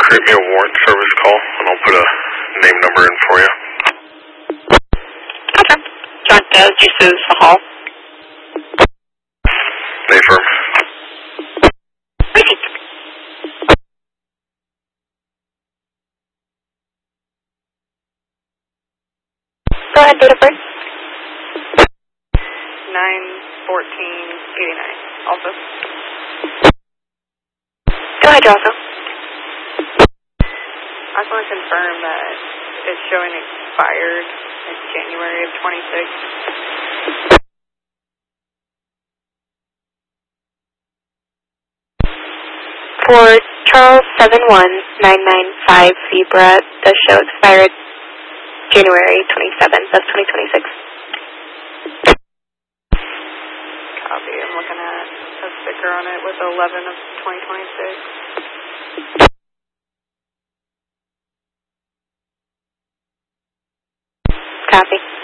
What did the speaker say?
create me a warrant service call, and I'll put a name number in for you. Okay. John Juices Hall. Affirm. Go ahead, date of birth. 9/14/89. Also. Go ahead, also. I just want to confirm that it's showing expired in January of 26. For Charles 71995 Zebra, the show expired January 27th of 2026. Copy. I'm looking at a sticker on it with 11 of 2026. Copy.